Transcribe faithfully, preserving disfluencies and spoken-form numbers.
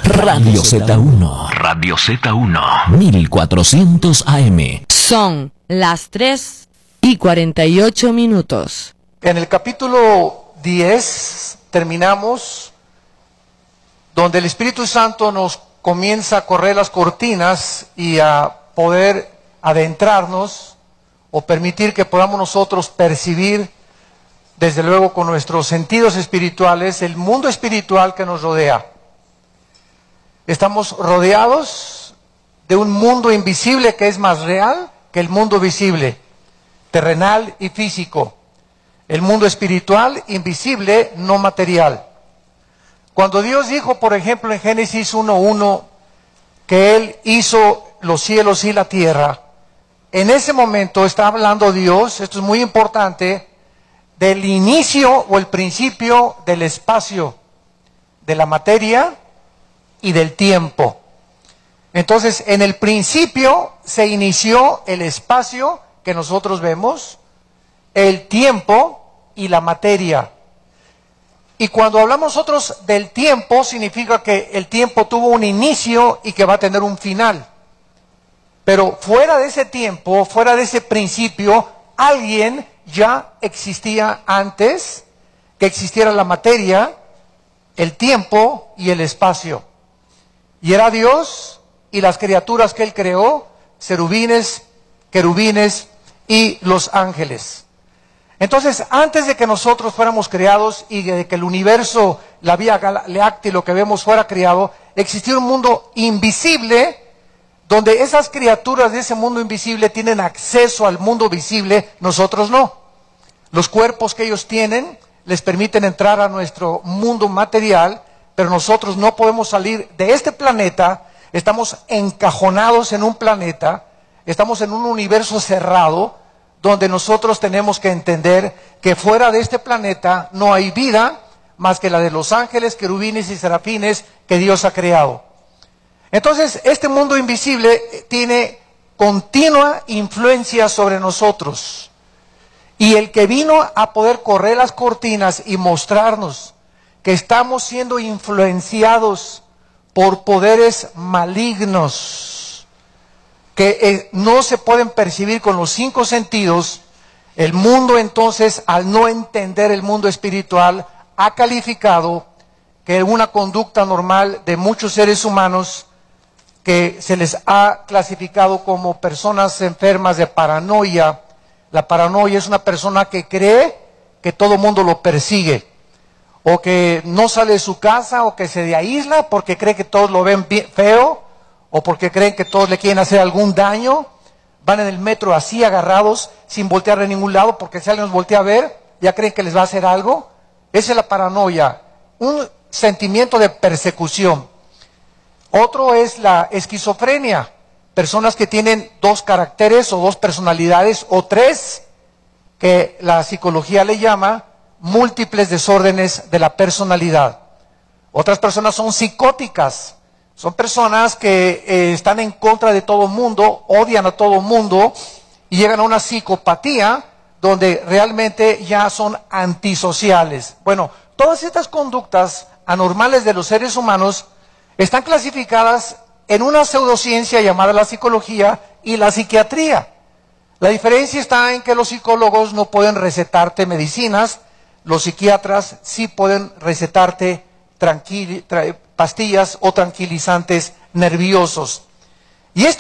Radio Z uno. Radio Z uno. mil cuatrocientos A M. Son las tres y cuarenta y ocho minutos. En el capítulo diez terminamos donde el Espíritu Santo nos comienza a correr las cortinas y a poder adentrarnos o permitir que podamos nosotros percibir, desde luego con nuestros sentidos espirituales, el mundo espiritual que nos rodea. Estamos rodeados de un mundo invisible que es más real que el mundo visible, terrenal y físico. El mundo espiritual, invisible, no material. Cuando Dios dijo, por ejemplo, en Génesis uno uno, que Él hizo los cielos y la tierra, en ese momento está hablando Dios, esto es muy importante, del inicio o el principio del espacio, de la materia y del tiempo. Entonces, en el principio se inició el espacio que nosotros vemos, el tiempo y la materia. Y cuando hablamos nosotros del tiempo, significa que el tiempo tuvo un inicio y que va a tener un final. Pero fuera de ese tiempo, fuera de ese principio, alguien ya existía antes que existiera la materia, el tiempo y el espacio. Y era Dios y las criaturas que Él creó, serubines, querubines y los ángeles. Entonces, antes de que nosotros fuéramos creados y de que el universo, la Vía Láctea, lo que vemos fuera creado, existía un mundo invisible, donde esas criaturas de ese mundo invisible tienen acceso al mundo visible, nosotros no. Los cuerpos que ellos tienen les permiten entrar a nuestro mundo material, pero nosotros no podemos salir de este planeta, estamos encajonados en un planeta, estamos en un universo cerrado, donde nosotros tenemos que entender que fuera de este planeta no hay vida más que la de los ángeles, querubines y serafines que Dios ha creado. Entonces, este mundo invisible tiene continua influencia sobre nosotros. Y el que vino a poder correr las cortinas y mostrarnos que estamos siendo influenciados por poderes malignos, que eh, no se pueden percibir con los cinco sentidos, el mundo entonces, al no entender el mundo espiritual, ha calificado que una conducta normal de muchos seres humanos, que se les ha clasificado como personas enfermas de paranoia. La paranoia es una persona que cree que todo el mundo lo persigue, o que no sale de su casa, o que se aísla porque cree que todos lo ven bien, feo, o porque creen que todos le quieren hacer algún daño, van en el metro así agarrados, sin voltear de ningún lado, porque si alguien los voltea a ver, ya creen que les va a hacer algo. Esa es la paranoia, un sentimiento de persecución. Otro es la esquizofrenia, personas que tienen dos caracteres o dos personalidades o tres, que la psicología le llama múltiples desórdenes de la personalidad. Otras personas son psicóticas. Son personas que eh, están en contra de todo el mundo, odian a todo el mundo y llegan a una psicopatía donde realmente ya son antisociales. Bueno, todas estas conductas anormales de los seres humanos están clasificadas en una pseudociencia llamada la psicología y la psiquiatría. La diferencia está en que los psicólogos no pueden recetarte medicinas, los psiquiatras sí pueden recetarte tranquil, tra- pastillas o tranquilizantes nerviosos. Y este